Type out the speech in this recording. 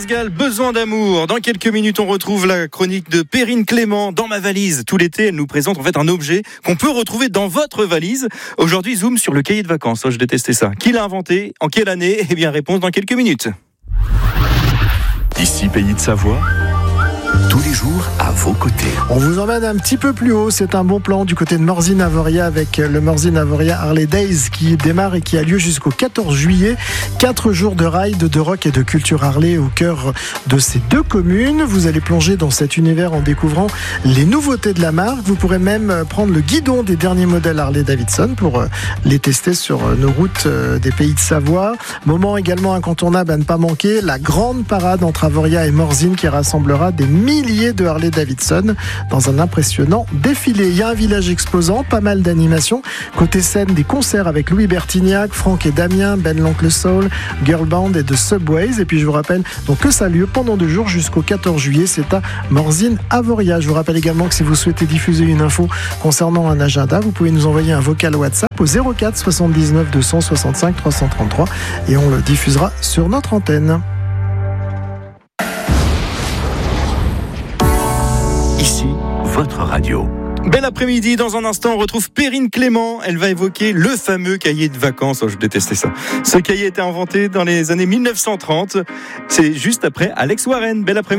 Gall, besoin d'amour. Dans quelques minutes, on retrouve la chronique de Perrine Clément dans ma valise. Tout l'été, elle nous présente en fait un objet qu'on peut retrouver dans votre valise. Aujourd'hui, zoom sur le cahier de vacances. Je détestais ça. Qui l'a inventé? En quelle année? Eh bien, réponse dans quelques minutes. Ici, Pays de Savoie, tous les jours à vos côtés. On vous emmène un petit peu plus haut, c'est un bon plan du côté de Morzine-Avoria avec le Morzine-Avoria Harley Days qui démarre et qui a lieu jusqu'au 14 juillet. 4 jours de ride, de rock et de culture Harley au cœur de ces deux communes. Vous allez plonger dans cet univers en découvrant les nouveautés de la marque. Vous pourrez même prendre le guidon des derniers modèles Harley Davidson pour les tester sur nos routes des Pays de Savoie. Moment également incontournable à ne pas manquer, la grande parade entre Avoria et Morzine qui rassemblera des milliers de Harley Davidson dans un impressionnant défilé. Il y a un village exposant, pas mal d'animations. Côté scène, des concerts avec Louis Bertignac, Franck et Damien, Ben l'Oncle Soul, Girl Band et The Subways. Et puis je vous rappelle donc que ça a lieu pendant 2 jours jusqu'au 14 juillet. C'est à Morzine-Avoria. Je vous rappelle également que si vous souhaitez diffuser une info concernant un agenda, vous pouvez nous envoyer un vocal WhatsApp au 04 79 265 333 et on le diffusera sur notre antenne. Ici, votre radio. Bel après-midi, dans un instant, on retrouve Perrine Clément. Elle va évoquer le fameux cahier de vacances. Je détestais ça. Ce cahier a été inventé dans les années 1930. C'est juste après Alex Warren. Bel après-midi.